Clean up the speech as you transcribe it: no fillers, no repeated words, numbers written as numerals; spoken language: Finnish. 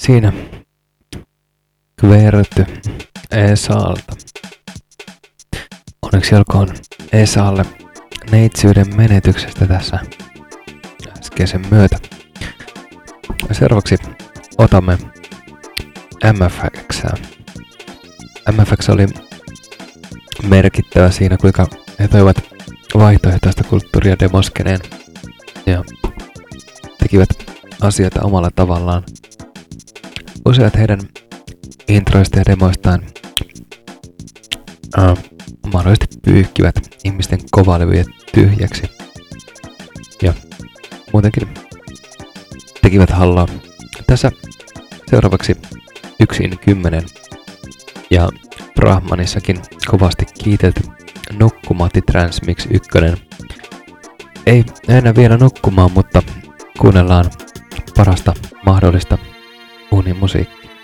Siinä kverty Esalta. Onneksi olkoon Esalle neitsyyden menetyksestä tässä äskeisen myötä. Seuraavaksi otamme MFX:ää. MFX oli merkittävä siinä, kuinka he toivat vaihtoehtoista kulttuuria demoskeneen ja tekivät asioita omalla tavallaan. Useat heidän introista ja demoistaan mahdollisesti pyyhkivät ihmisten kovalevyjä tyhjäksi ja muutenkin tekivät hallaa. Tässä seuraavaksi 1:10 ja Brahmanissakin kovasti kiitelty Nukkumatti Transmix 1. Ei enää vielä nukkumaan, mutta kuunnellaan parasta mahdollista unimusiikkia.